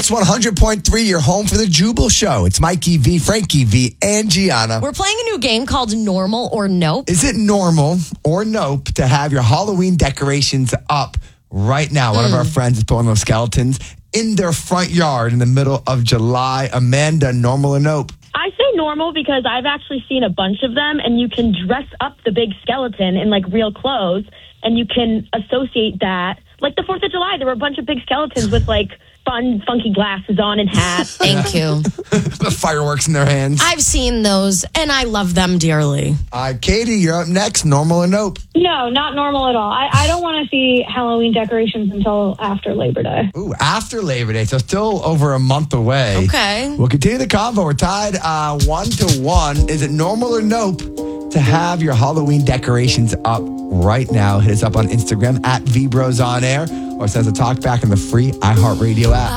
Kicks 100.3, your home for the Jubal Show. It's Mikey V, Frankie V, and Gianna. We're playing a new game called Normal or Nope. Is it normal or nope to have your Halloween decorations up right now? One of our friends is putting those skeletons in their front yard in the middle of July. Amanda, normal or nope? I say normal because I've actually seen a bunch of them, and you can dress up the big skeleton in like real clothes, and you can associate that. Like the 4th of July, there were a bunch of big skeletons with like fun, funky glasses on and hats. Thank you. The fireworks in their hands. I've seen those, and I love them dearly. Katie, you're up next. Normal or nope? No, not normal at all. I don't want to see Halloween decorations until after Labor Day. Ooh, after Labor Day, so still over a month away. Okay. We'll continue the convo. We're tied 1-1. Is it normal or nope to have your Halloween decorations up right now? Hit us up on Instagram at VBrosOnAir or send us a talk back in the free iHeartRadio app.